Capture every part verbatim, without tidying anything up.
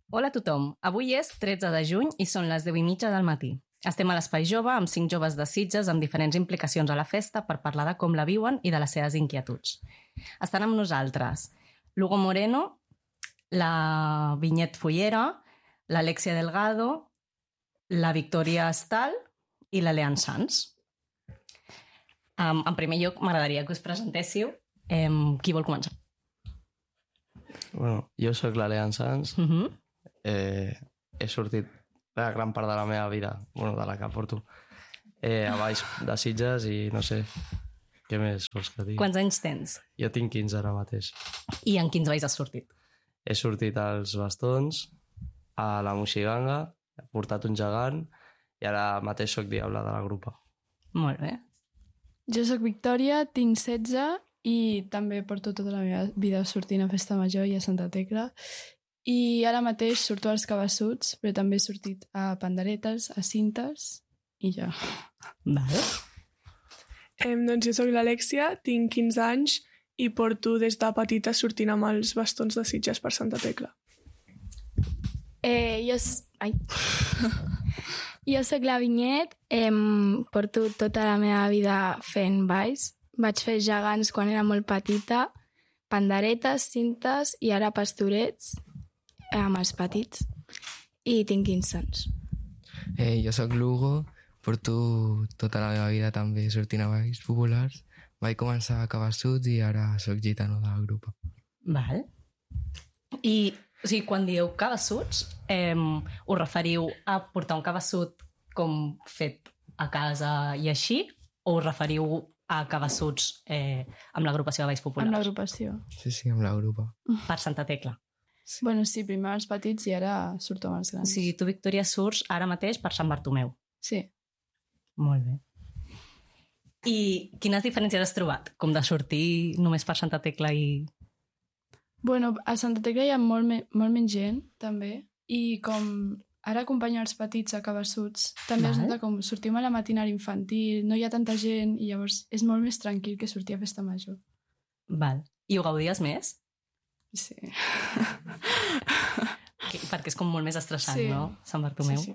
Hola a tothom, avui és tretze de juny i són les deu i mitja del matí. Estem a l'Espai Jove amb cinc joves de Sitges amb diferents implicacions a la festa per parlar de com la viuen i de les seves inquietuds. Estan amb nosaltres l'Hugo Moreno, la Vinyet Fullera, l'Alexia Delgado, la Victoria Estal i la Leanne Sans. Um, en primer lloc, m'agradaria que us presentéssiu. Um, qui vol començar? Bueno, jo sóc la Leanne Sans. Uh -huh. eh, he sortit la gran part de la meva vida, bueno, de la que porto, eh, a baix de Sitges i no sé, què més vols que digui? Quants anys tens? Jo tinc quinze ara mateix. I en quins balls has sortit? He sortit als bastons, a la Moixiganga, he portat un gegant i ara mateix sóc diable de la grupa. Molt bé. Jo sóc Victòria, tinc setze i també porto tota la meva vida sortint a Festa Major i a Santa Tecla. I ara mateix surto als Cabassuts, però també he sortit a panderetes, a cintes i ja. Vale. Eh, doncs jo sóc l'Alexia, tinc quinze anys i porto des de petita sortint amb els bastons de Sitges per Santa Tecla. Eh, jo, ai. jo sóc la Vinyet, eh, porto tota la meva vida fent balls. Vaig fer gegants quan era molt petita, panderetes, cintes i ara pastorets amb els petits. I tinc quinze anys. Eh, jo sóc l'Hugo, porto tota la meva vida també sortint a balls populars. Vaig començar a Cabassuts i ara sóc gitano de la grupa. Val. I, o sigui, quan dieu cabassuts, eh, us referiu a portar un cabassut com fet a casa i així, o us referiu a cabassuts eh, amb l'agrupació de balls populars? Amb l'agrupació. Sí, sí, amb la grupa. Per Santa Tecla. Sí. Bueno, sí, primer els petits i ara surto amb els O grans. sigui, tu, Victòria, surts ara mateix per Sant Bartomeu. Sí. Molt bé. I quines diferències has trobat? Com de sortir només per Santa Tecla i... Bueno, a Santa Tecla hi ha molt, me molt menys gent, també, i com ara acompanyo els petits a Cabassuts, també es nota com sortim a la matinària infantil, no hi ha tanta gent i llavors és molt més tranquil que sortir a Festa Major. Val. I ho gaudies més? Sí. Que, perquè és com molt més estressant, sí. No? Sant Bartomeu. Sí, sí.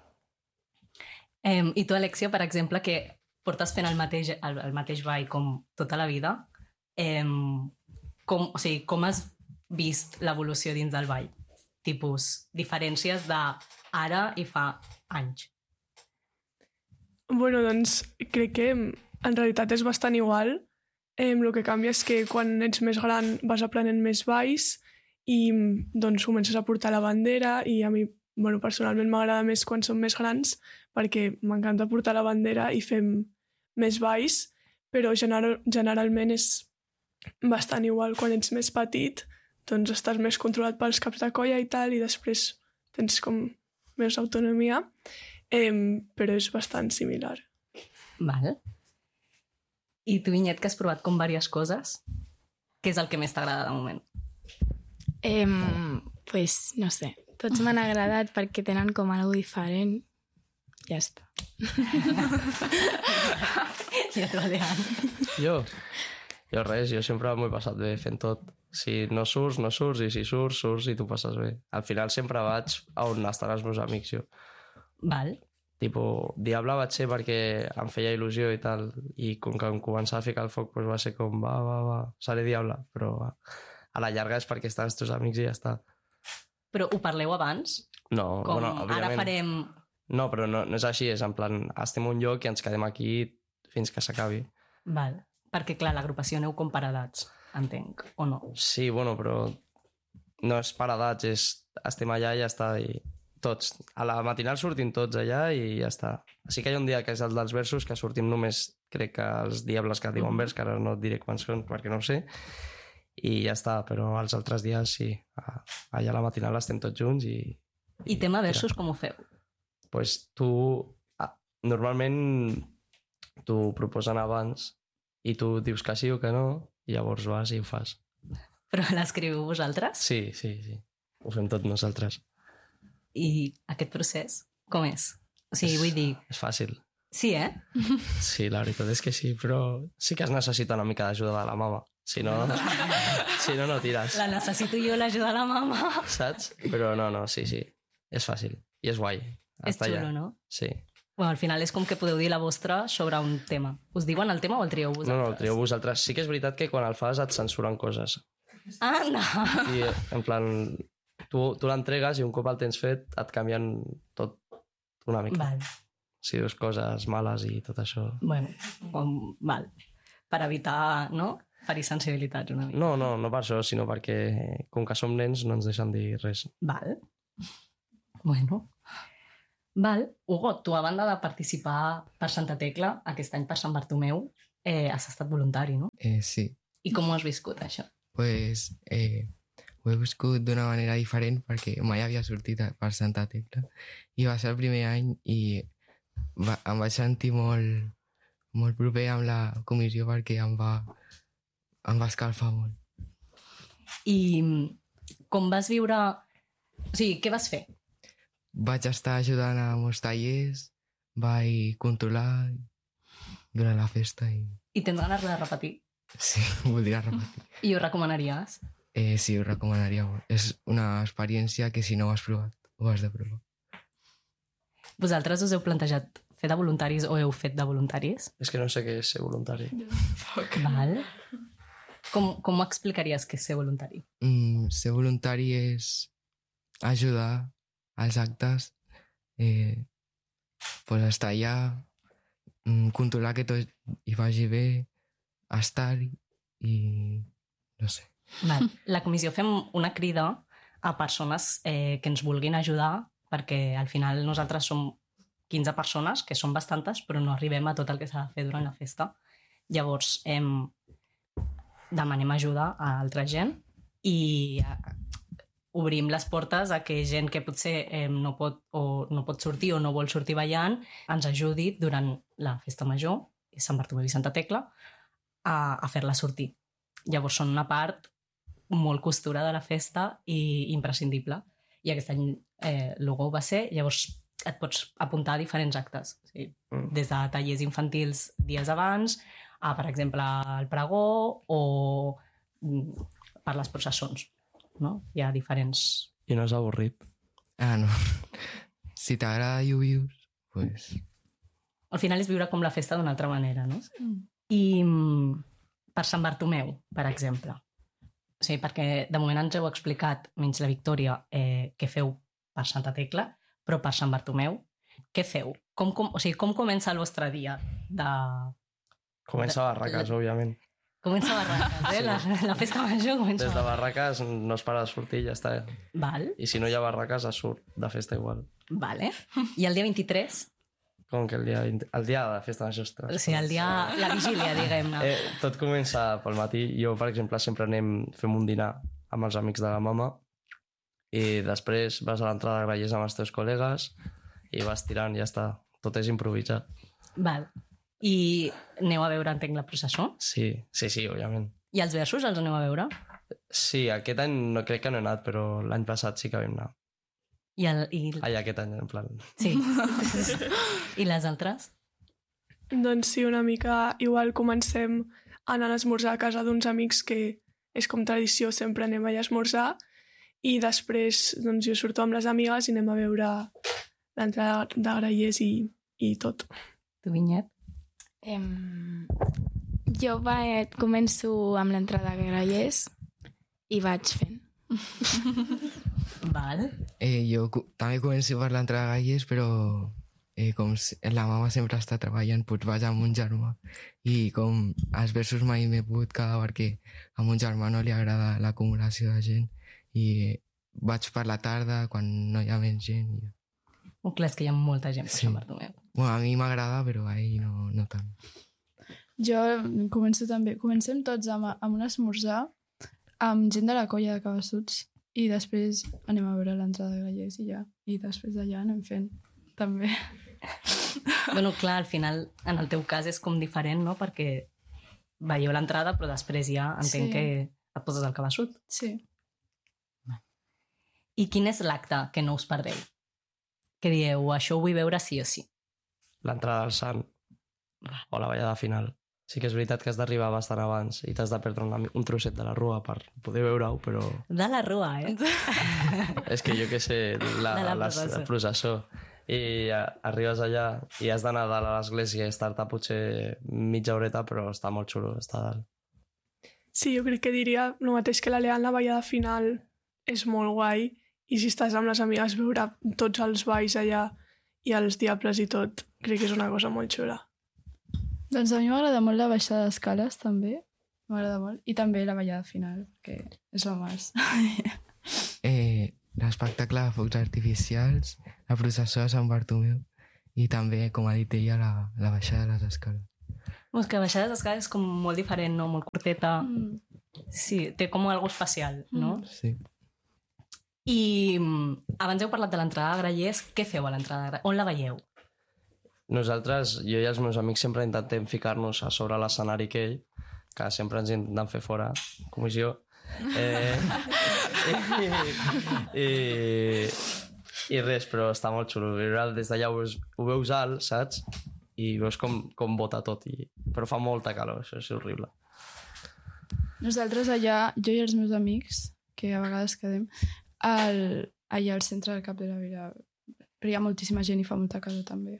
Eh, I tu, Alexia, per exemple, que portes fent el mateix, el, el mateix ball com tota la vida, eh, com, o sigui, com has vist l'evolució dins del ball? Tipus, diferències d'ara i fa anys. Bueno, doncs crec que en realitat és bastant igual. Eh, el que canvia és que quan ets més gran vas aprenent més balls i doncs comences a portar la bandera i a mi, bueno, personalment m'agrada més quan som més grans perquè m'encanta portar la bandera i fem més balls, però general, generalment és bastant igual. Quan ets més petit doncs estàs més controlat pels caps de colla i tal, i després tens com més autonomia, eh, però és bastant similar. Val. I tu, Vinyet, que has provat com diverses coses, què és el que més t'agrada de moment? Eh, pues, no sé, tots m'han agradat perquè tenen com algo diferent. Ja està. I a tu, Leanne? Jo? Jo res, jo sempre m'ho he passat bé fent tot. Si no surts, no surts, i si surts, surts i tu passes bé. Al final sempre vaig a on estan els meus amics, jo. Val. Tipo, diable vaig ser perquè em feia il·lusió i tal, i com que em començava a ficar el foc, doncs va ser com, va, va, va, seré diable, però va. A la llarga és perquè estan els teus amics i ja està. Però ho parleu abans? No, Com bueno, ara farem... No, però no, no és així, és en plan, estem a un lloc i ens quedem aquí fins que s'acabi. Val. Perquè, clar, l'agrupació aneu com per edats, entenc, o no? Sí, bueno, però no és per edats, és estem allà i ja està, i tots. A la matinal sortim tots allà i ja està. Sí que hi ha un dia que és el dels versos, que sortim només, crec que els diables que diuen vers, que ara no et diré quants són perquè no ho sé, i ja està, però els altres dies sí. Allà a la matinal estem tots junts i... I tema versos, com ho feu? Pues tu... Normalment t'ho proposen abans i tu dius que sí o que no, i llavors vas i ho fas. Però l'escriviu vosaltres? Sí, sí, sí. Ho fem tot nosaltres. I aquest procés, com és? O sigui, és, vull dir... És fàcil. Sí, eh? Sí, la veritat és que sí, però sí que es necessita una mica d'ajuda de la mama. Si no, si no, no tires. La necessito jo, l'ajuda de la mama. Saps? Però no, no, sí, sí. És fàcil. I és guai. És Està xulo, allà. no? Sí. Bueno, al final és com que podeu dir la vostra sobre un tema. Us diuen el tema o el trieu vosaltres? No, no, el trieu vosaltres. Sí que és veritat que quan el fas et censuren coses. Anda! I, en plan, tu, tu l'entregues i un cop el tens fet et canvien tot una mica. Val. Si dius coses males i tot això. Bueno, com, val. Per evitar, no?, ferir sensibilitats una mica. No, no, no per això, sinó perquè com que som nens no ens deixen dir res. Val. Bueno. Val. Hugo, tu a banda de participar per Santa Tecla, aquest any per Sant Bartomeu, eh, has estat voluntari, no? Eh, sí. I com ho has viscut, això? Pues eh, ho he viscut d'una manera diferent perquè mai havia sortit a- per Santa Tecla i va ser el primer any i va, em vaig sentir molt, molt proper amb la comissió perquè em va, em va escalfar molt. I com vas viure... O sigui, què vas fer? Vaig estar ajudant a molts tallers, vaig controlar durant la festa i I tens ganes de repetir? sí, ho voldria repetir. I ho recomanaries? Eh, sí, ho recomanaria molt. És una experiència que si no ho has provat, ho has de provar. Vosaltres us heu plantejat fer de voluntaris o heu fet de voluntaris? És que no sé què és ser voluntari. Val. Com, com ho explicaries que és ser voluntari? Mm, ser voluntari és ajudar als actes, eh, pues estar allà, mm, controlar que tot hi vagi bé, estar-hi i no sé. Val. La comissió fem una crida a persones eh, que ens vulguin ajudar perquè al final nosaltres som quinze persones, que són bastantes, però no arribem a tot el que s'ha de fer durant la festa. Llavors, eh, demanem ajuda a altra gent i eh, obrim les portes a que gent que potser eh, no, pot, o no pot sortir o no vol sortir ballant ens ajudi durant la festa major, Sant Bartomeu i Santa Tecla, a, a fer-la sortir. Llavors són una part molt costura de la festa i imprescindible. I aquest any eh, l'Hugo ho va ser, llavors et pots apuntar a diferents actes. O sigui, Mm. des de tallers infantils dies abans, a, per exemple, el pregó o mm, per les processons. No? Hi ha diferents... I no és avorrit. Ah, no. Si t'agrada i ho vius, pues... Al final és viure com la festa d'una altra manera, no? Mm. I mm, per Sant Bartomeu, per exemple. O sigui, perquè de moment ens heu explicat, menys la Victòria, eh, què feu per Santa Tecla, però per Sant Bartomeu, què feu? Com, com, o sigui, com comença el vostre dia? De... Comença a barraques, òbviament. Comença a Barraques, eh? Sí. La, la festa major comença Des de a Barraques. barraques no es para de sortir i ja està. Val, I si no hi ha barraques, es surt de festa igual. vale. I el dia vint-i-tres? Com que el dia, vint- el dia de la festa major. ostres. O sigui, el dia... La vigília, diguem-ne. Eh, tot comença pel matí. Jo, per exemple, sempre anem, fem un dinar amb els amics de la mama i després vas a l'entrada de grallers amb els teus col·legues i vas tirant, ja està. Tot és improvisat. Val. I aneu a veure, entenc, la processó? Sí, sí, sí, òbviament. I els versos els aneu a veure? Sí, aquest any no crec que no he anat, però l'any passat sí que vam anar. I, el, i... Ai, aquest any, en plan... Sí. I les altres? Doncs sí, una mica igual comencem anant a esmorzar a casa d'uns amics que és com tradició, sempre anem allà a esmorzar i després doncs, jo surto amb les amigues i anem a veure l'entrada de grallers i, i tot. Tu, Vinyet? Em... Jo va, començo amb l'entrada de grallers i vaig fent. Val. Eh, jo co- també començo per l'entrada de galles, però eh, com s- la mama sempre està treballant, doncs vaig amb un germà. I com els versos mai m'he pogut quedar perquè a mon germà no li agrada l'acumulació de gent i eh, vaig per la tarda quan no hi ha menys gent. I... Oh, clar, és que hi ha molta gent per Sí. Sant Bartomeu. Bueno, a mi m'agrada, però a ell no, no tant. Jo començo també. Comencem tots amb, amb un esmorzar amb gent de la colla de Cabassuts i després anem a veure l'entrada de grallers i ja. I després d'allà anem fent també. Bueno, clar, al final, en el teu cas és com diferent, no? Perquè veieu l'entrada, però després ja entenc Sí. que et poses al cabassut. Sí. I quin és l'acte que no us perdeu? Que dieu, això ho vull veure sí o sí. L'entrada al Sant o la ballada final. Sí que és veritat que has d'arribar bastant abans i t'has de perdre una, un trosset de la rua per poder veure-ho, però... De la rua, eh? És que jo què sé, la, De la la, processó. la processó. I a, arribes allà i has d'anar a dalt a l'església i estar-te potser mitja horeta, però està molt xulo estar a dalt. Sí, jo crec que diria el mateix que la Leal, la ballada final és molt guai i si estàs amb les amigues veure tots els balls allà i els diables i tot, crec que és una cosa molt xula. Doncs a mi m'agrada molt la baixada d'escales, també. M'agrada molt. I també la ballada final, que és lo més. Eh, L'espectacle de focs artificials, la processó de Sant Bartomeu i també, com ha dit ella, la, la baixada de les escales. És que baixada d'escales és com molt diferent, no? Molt curteta. Mm. Sí, té com algo especial, no? Sí. I mm, abans heu parlat de l'entrada de Grallers. Què feu a l'entrada de Grallers? On la veieu? Nosaltres, jo i els meus amics, sempre intentem ficar-nos a sobre l'escenari aquell, que sempre ens intenten fer fora, comissió. Eh, i, i, I res, però està molt xulo. Des d'allà ho, veus, ho veus alt, saps? I veus com, com bota tot. I... Però fa molta calor, això és horrible. Nosaltres allà, jo i els meus amics, que a vegades quedem, al, allà al centre del Cap de la Vila, però hi ha moltíssima gent i fa molta calor també.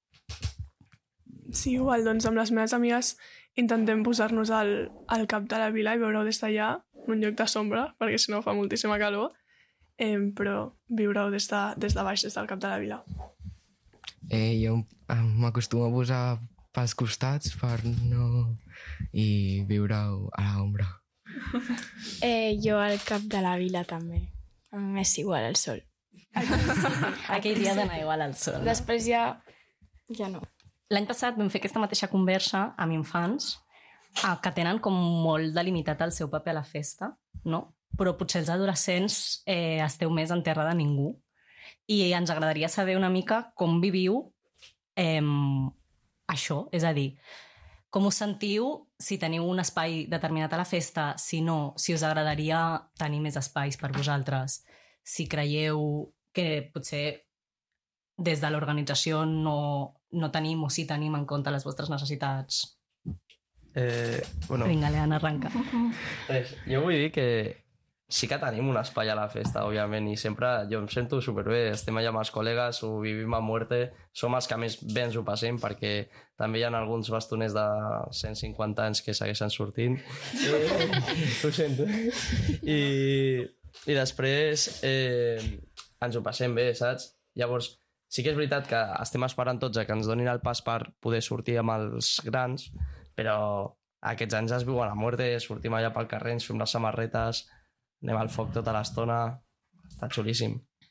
Sí, igual, doncs amb les meves amigues intentem posar-nos al, al cap de la vila i veure-ho des d'allà, en un lloc de sombra, perquè si no fa moltíssima calor, eh, però viure-ho des, de, des de baix, des del cap de la vila. Eh, jo m'acostumo a posar pels costats per no... i viure-ho a l'ombra. Eh, jo al cap de la vila també. A mi m'és igual el sol. Aquell dia d'anar igual al sol. No? Després ja... ja no. L'any passat vam fer aquesta mateixa conversa amb infants eh, que tenen com molt delimitat el seu paper a la festa, no? Però potser els adolescents eh, esteu més en terra de ningú. I ens agradaria saber una mica com viviu eh, això, és a dir, com us sentiu, si teniu un espai determinat a la festa, si no, si us agradaria tenir més espais per vosaltres, si creieu que potser des de l'organització no, no tenim o sí tenim en compte les vostres necessitats. Eh, bueno, Vinga, Leana, arranca. res, jo vull dir que sí que tenim un espai a la festa, òbviament, i sempre jo em sento superbé, estem allà amb els col·legues, ho vivim a muerte, som els que més bé ens ho passem, perquè també hi ha alguns bastoners de cent cinquanta anys que segueixen sortint. Eh, ho sento. I, i després eh, ens ho passem bé, saps? Llavors, sí que és veritat que estem esperant tots a que ens donin el pas per poder sortir amb els grans, però aquests anys es viuen a muerte, sortim allà pel carrer, ens fem les samarretes, anem al foc tota l'estona, està xulíssim.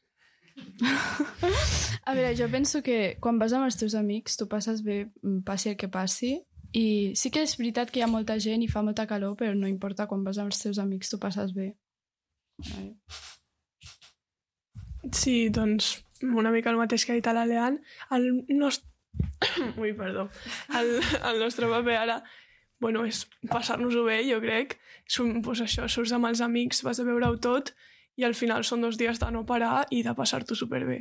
A veure, jo penso que quan vas amb els teus amics tu passes bé, passi el que passi, i sí que és veritat que hi ha molta gent i fa molta calor, però no importa, quan vas amb els teus amics tu passes bé. Sí, doncs una mica el mateix que ha dit a l'Alean. El nostre... Ui, perdó. El, el nostre paper ara, bueno, és passar-nos-ho bé, jo crec. Som, pues això, surts amb els amics, vas a veure-ho tot i al final són dos dies de no parar i de passar-t'ho superbé.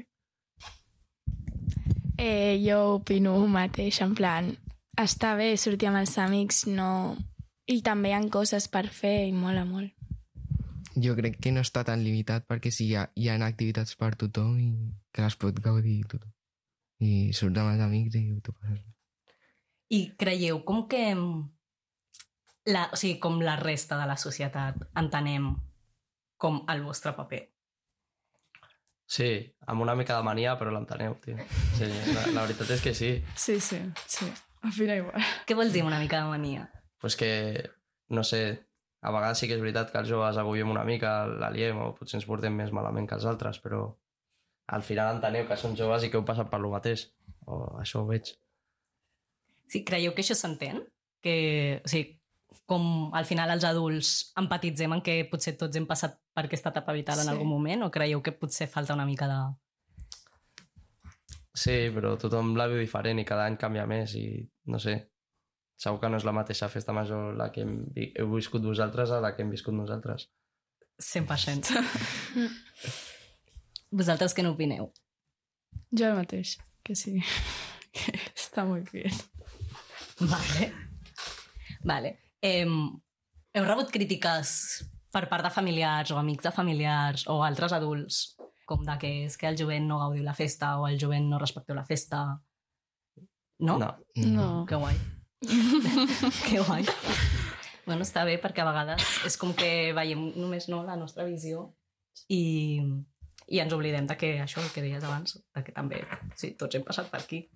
Eh, jo opino el mateix, en plan, està bé sortir amb els amics, no... I també hi ha coses per fer i mola molt. Jo crec que no està tan limitat perquè sí, hi ha, hi ha activitats per tothom i que les pot gaudir tothom. I surts amb els amics i t'ho passes. I creieu com que la, o sigui, com la resta de la societat entenem com el vostre paper? Sí, amb una mica de mania, però l'enteneu, tio. Sí, la, la veritat és que sí. Sí, sí, sí. Opina igual. Què vols dir amb una mica de mania? Pues que, no sé, a vegades sí que és veritat que els joves agobiem una mica, l'aliem o potser ens portem més malament que els altres, però al final enteneu que són joves i que heu passat per lo mateix. O això ho veig. Sí, creieu que això s'entén? Que, o sigui, com al final els adults empatitzem en que potser tots hem passat per aquesta etapa vital en Sí. algun moment, o creieu que potser falta una mica de... Sí, però tothom la viu diferent i cada any canvia més i no sé, segur que no és la mateixa festa major la que hem, vi- heu viscut vosaltres a la que hem viscut nosaltres. cent per cent. Vosaltres què n'opineu? Jo el mateix, que sí. Que està molt bé. Vale. Vale. Eh, heu rebut crítiques per part de familiars o amics de familiars o altres adults, com de que és que el jovent no gaudiu la festa o el jovent no respecteu la festa? No? No. No. Que guai. Que guai. Bueno, està bé perquè a vegades és com que veiem només no, la nostra visió i, i ens oblidem de que això, el que deies abans, de que també sí, tots hem passat per aquí.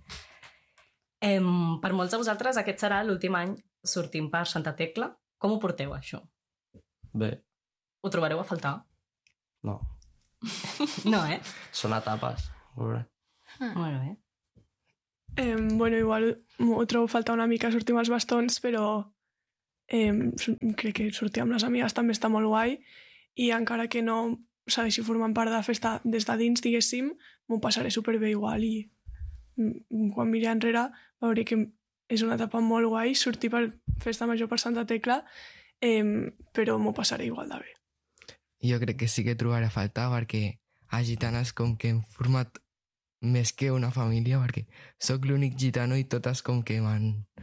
Em, per molts de vosaltres aquest serà l'últim any sortim per Santa Tecla. Com ho porteu, això? Bé, Ho trobareu a faltar? no. No, eh? Són etapes. Veurem. Molt bé. Eh, bueno, igual m'ho trobo a faltar una mica sortir amb els bastons, però eh, crec que sortir amb les amigues també està molt guai i encara que no segueixi formant part de la festa des de dins, diguéssim, m'ho passaré superbé igual i mm, quan miri enrere veuré que és una etapa molt guai sortir per festa major per Santa Tecla, eh, però m'ho passaré igual de bé. Jo crec que sí que trobaré a faltar perquè a gitanes com que hem format més que una família perquè sóc l'únic gitano i totes com que m'han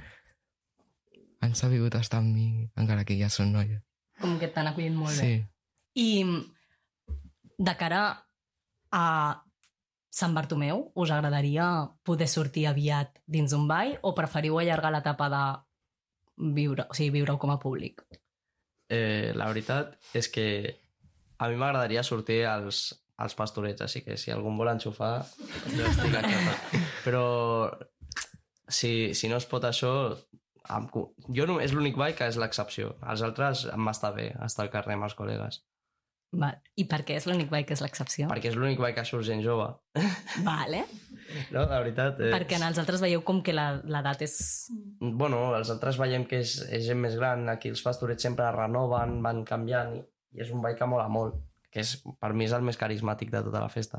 han sabut estar amb mi encara que ja són noies. Com que t'han acollit molt Sí. bé. I de cara a Sant Bartomeu, us agradaria poder sortir aviat dins un ball o preferiu allargar l'etapa de viure, o sigui, viure-ho com a públic? Eh, la veritat és que a mi m'agradaria sortir als, als pastorets, així que si algú em vol enxufar, jo estic aquí. Però si, si no es pot això, amb, jo no, és l'únic ball que és l'excepció. Els altres m'està bé estar al carrer amb els col·legues. Val. I per què és l'únic ball que és l'excepció? Perquè és l'únic ball que surt gent jove. Vale. No, la veritat... És... Perquè en els altres veieu com que la- l'edat és... Bueno, els altres veiem que és, és gent més gran, aquí els pastorets sempre es renoven, van canviant, i, i és un ball que mola molt, que és, per mi és el més carismàtic de tota la festa.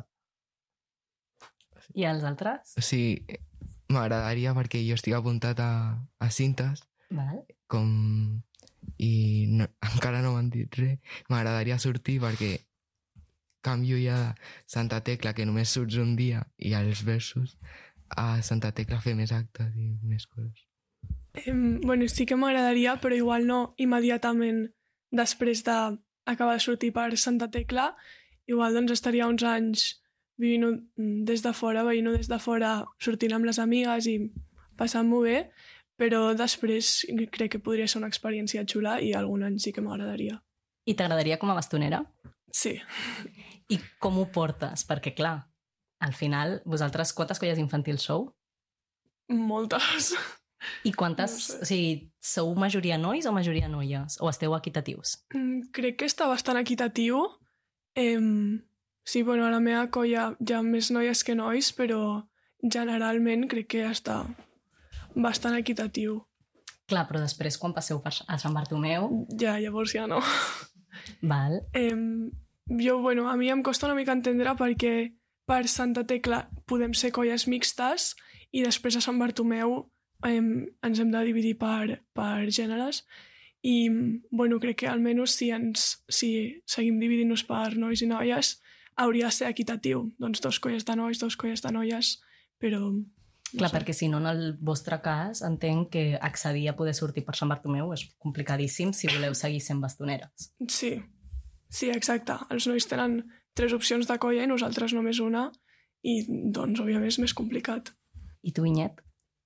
I els altres? O sigui, m'agradaria perquè jo estic apuntat a, a cintes Val. com... i no, encara no m'han dit res. M'agradaria sortir perquè canvio ja de Santa Tecla, que només surts un dia, i als versos, a Santa Tecla fer més actes i més coses. Eh, bueno, sí que m'agradaria, però igual no immediatament després d'acabar de sortir per Santa Tecla. Igual doncs estaria uns anys vivint-ho des de fora, veient-ho des de fora, sortint amb les amigues i passant-m'ho bé, però després crec que podria ser una experiència xula i algun any sí que m'agradaria. I t'agradaria com a bastonera? Sí. I com ho portes? Perquè, clar, al final, vosaltres quantes colles infantils sou? Moltes. I quantes... No sé. O sigui, sou majoria nois o majoria noies? O esteu equitatius? Mm, Crec que està bastant equitatiu. Eh, sí, bueno, a la meva colla hi ha més noies que nois, però generalment crec que està bastant equitatiu. Clar, però després, quan passeu per a Sant Bartomeu... Ja, llavors ja no. Val. Eh, jo, bueno, a mi em costa una mica entendre perquè per Santa Tecla podem ser colles mixtes i després a Sant Bartomeu eh, ens hem de dividir per, per gèneres i, bueno, crec que almenys si, ens, si seguim dividint-nos per nois i noies hauria de ser equitatiu. Doncs dos colles de nois, dos colles de noies, però... No Clar, sé. perquè si no, en el vostre cas, entenc que accedir a poder sortir per Sant Bartomeu és complicadíssim si voleu seguir sent bastoneres. Sí, sí, exacte. Els nois tenen tres opcions de colla i nosaltres només una i, doncs, òbviament és més complicat. I tu, Vinyet?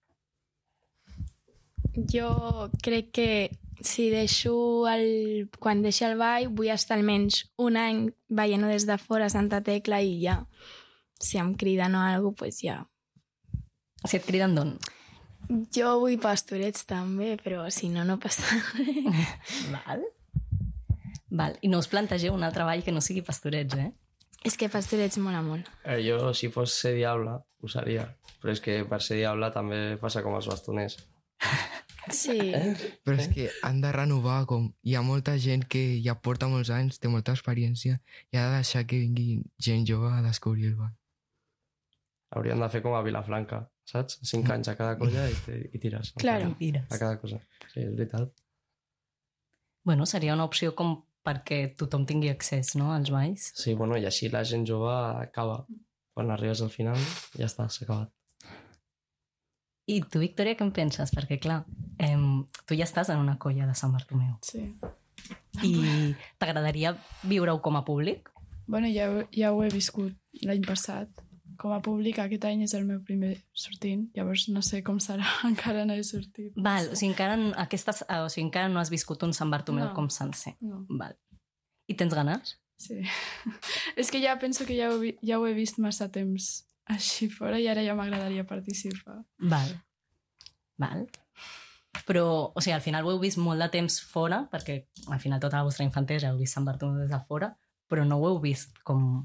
Jo crec que si deixo el... quan deixi el ball vull estar almenys un any veient-ho des de fora a Santa Tecla i ja, si em criden o alguna cosa, pues ja. Si et criden d'on? Jo vull pastorets també, però si no, no passa res. Val. Val. I no us plantegeu un altre ball que no sigui pastorets, eh? És que pastorets mola molt. Eh, jo, si fos ser diable, ho seria. Però és que per ser diable també passa com els bastoners. Sí. Però és que han de renovar, com hi ha molta gent que ja porta molts anys, té molta experiència, i ha de deixar que vingui gent jove a descobrir el ball. Haurien de fer com a Vilafranca, saps? Cinc anys a cada colla i, te, i tires. Claro. A cada cosa. Sí, és veritat. Bueno, seria una opció com perquè tothom tingui accés, no?, als balls. Sí, bueno, i així la gent jove acaba. Quan arribes al final, ja està, s'ha acabat. I tu, Victòria, què en penses? Perquè, clar, eh, tu ja estàs en una colla de Sant Bartomeu. Sí. I t'agradaria viure-ho com a públic? Bueno, ja, ja ho he viscut l'any passat. Com a públic, aquest any és el meu primer sortint, llavors no sé com serà, encara no he sortit. Val, o sigui, encara, aquestes, o sigui, encara no has viscut un Sant Bartomeu No. com sencer. No. Val. I tens ganes? Sí. És que ja penso que ja ho, vi- ja ho he vist massa temps així fora i ara ja m'agradaria participar. Val. Val. Però, o sigui, al final ho heu vist molt de temps fora, perquè al final tota la vostra infantesa heu vist Sant Bartomeu des de fora, però no ho heu vist com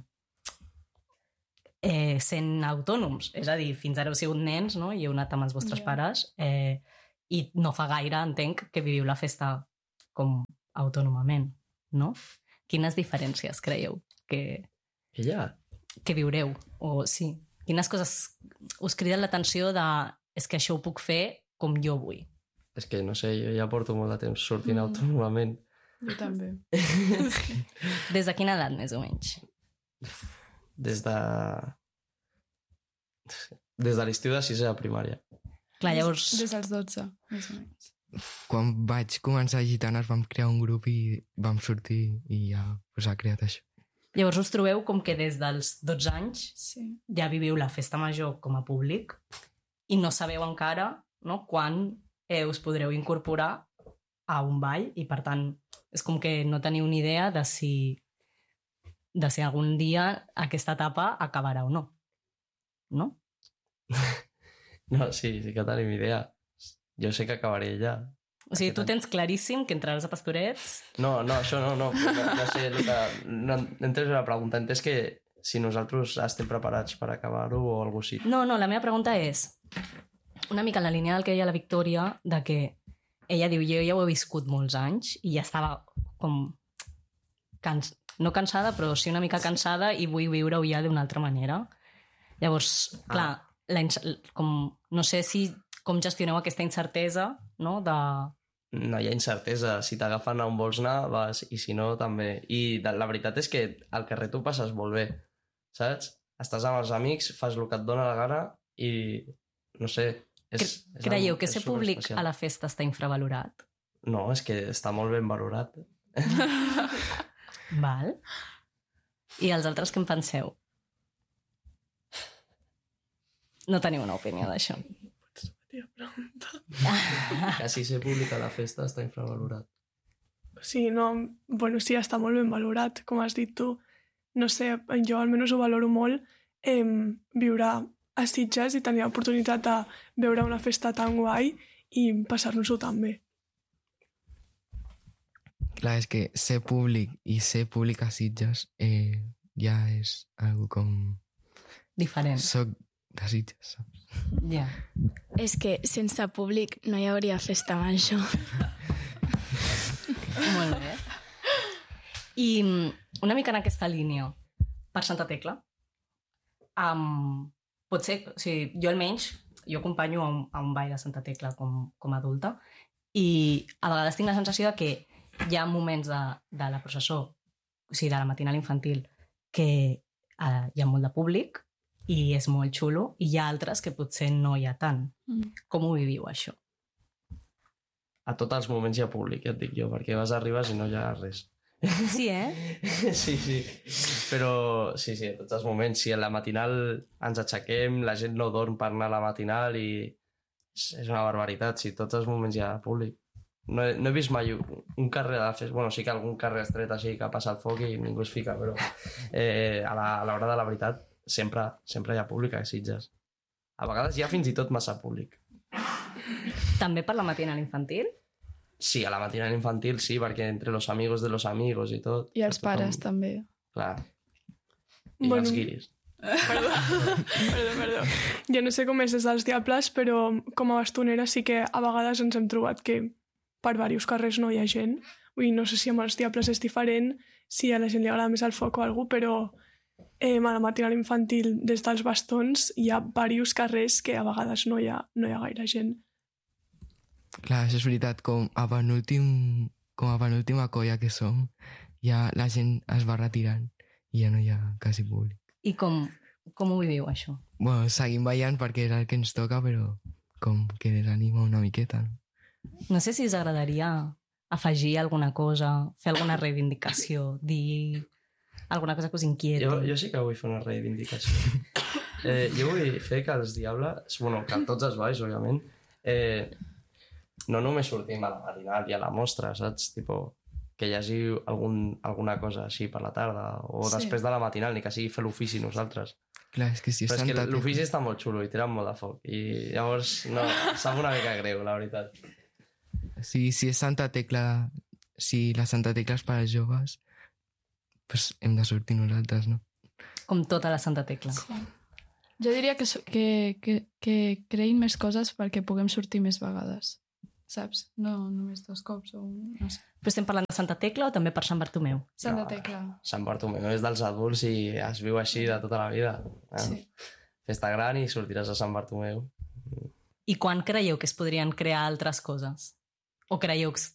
eh, sent autònoms. És a dir, fins ara heu sigut nens, no? I heu anat amb els vostres Ja. pares, eh, i no fa gaire, entenc, que viviu la festa com autònomament, no? Quines diferències creieu que, Ella? que viureu? O sí, quines coses us criden l'atenció de és que això ho puc fer com jo vull? És que, no sé, jo ja porto molt de temps sortint Mm. autònomament. Jo també. Des de quina edat, més o menys? Des de... Des de l'estiu de sisè a primària. Clar, llavors... Des dels dotze, més o menys. Quan vaig començar a Gitanes vam crear un grup i vam sortir i ja pues, ha creat això. Llavors us trobeu com que des dels dotze anys Sí. ja viviu la festa major com a públic i no sabeu encara, no, quan eh, us podreu incorporar a un ball i, per tant, és com que no teniu ni idea de si de si algun dia aquesta etapa acabarà o no. No? No, sí, sí que tenim idea. Jo sé que acabaré ja. O sigui, Aquest tu any. tens claríssim que entraràs a Pastorets. No, no, això no, no. No, no sé, el que... No, no entès la pregunta. Entès que si nosaltres estem preparats per acabar-ho o algú sí. No, no, la meva pregunta és una mica en la línia del que deia la Victòria, de que ella diu, jo ja ho he viscut molts anys i ja estava com cans... no cansada, però sí una mica cansada i vull viure-ho ja d'una altra manera. Llavors, clar, Ah. la ins... com... no sé si com gestioneu aquesta incertesa, no?, de... No hi ha incertesa. Si t'agafen a on vols anar, vas, i si no, també. I de, la veritat és que al carrer tu passes molt bé, saps? Estàs amb els amics, fas el que et dóna la gana i, no sé... És, Cre és Creieu algo- que és ser públic superespecial. a la festa està infravalorat? No, és que està molt ben valorat. Val. I els altres què en penseu? No teniu una opinió d'això. Tia, pregunta. Que si ser públic a la festa està infravalorat. Sí, no, bueno, sí, està molt ben valorat, com has dit tu. No sé, jo almenys ho valoro molt, eh, viure a Sitges i tenir l'oportunitat de veure una festa tan guai i passar-nos-ho tan bé. Clar, és que ser públic i ser públic a Sitges eh, ja és algo com... Diferent. Soc de Sitges, saps? Ja. És que sense públic no hi hauria festa major. Molt bé. I mm, una mica en aquesta línia, per Santa Tecla, um, potser, o sigui, jo almenys, jo acompanyo a un, a un ball de Santa Tecla com, com a adulta i a vegades tinc la sensació de que hi ha moments de, de la processó, o sigui, de la matinal infantil, que uh, hi ha molt de públic i és molt xulo, i hi ha altres que potser no hi ha tant. Mm. Com ho viviu, això? A tots els moments hi ha públic, ja et dic jo, perquè vas arribes i no hi ha res. Sí, eh? Sí, sí. Però sí, sí, a tots els moments. Si a la matinal ens aixequem, la gent no dorm per anar a la matinal i és és una barbaritat. Si tots els moments hi ha públic. No he, no he vist mai un, un carrer de la festa. Bueno, sí que algun carrer estret així que passa el foc i ningú es fica, però eh, a la- a l'hora de la veritat sempre, sempre hi ha públic a Sitges. A vegades hi ha fins i tot massa públic. També per la matinal infantil? Sí, a la matinal infantil sí, perquè entre los amigos de los amigos i tot. I els tothom- pares també. Clar. I Bueno. els guiris. Perdó, perdó, perdó. Jo no sé com és des dels Diables, però com a bastonera sí que a vegades ens hem trobat que per diversos carrers no hi ha gent. Vull dir, no sé si amb els Diables és diferent, si a la gent li agrada més el foc o alguna cosa, però eh, a la matinal infantil des dels bastons hi ha diversos carrers que a vegades no hi ha, no hi ha gaire gent. Clar, això és veritat, com a penúltim, com a penúltima colla que som, ja la gent es va retirant i ja no hi ha quasi públic. I com, com ho viviu, això? Bueno, seguim ballant perquè és el que ens toca, però com que l'anima una miqueta, no? No sé si us agradaria afegir alguna cosa, fer alguna reivindicació, dir alguna cosa que us inquieti. Jo, jo sí que vull fer una reivindicació. Eh, jo vull fer que els Diables, bueno, que tots els balls, òbviament, eh, no només sortim a la matinal i a la mostra, saps? Tipo, que hi hagi algun, alguna cosa així per la tarda o Sí. després de la matinal, ni que sigui fer l'ofici nosaltres. Clar, és que si és Però és que Santa l'ofici Tecla... està molt xulo i tiren molt de foc i llavors no, sap una mica greu, la veritat. Sí, si és Santa Tecla... Si la Santa Tecla és per als joves, pues hem de sortir nosaltres, no? Com tota la Santa Tecla. Jo diria que, so- que, que, que creïn més coses perquè puguem sortir més vegades, saps? No només dos cops o un... No sé. Però estem parlant de Santa Tecla o també per Sant Bartomeu? Santa No. Tecla. Sant Bartomeu és dels adults i es viu així de tota la vida. Eh? Sí. Festa gran i sortiràs a Sant Bartomeu. I quan creieu que es podrien crear altres coses? O creieu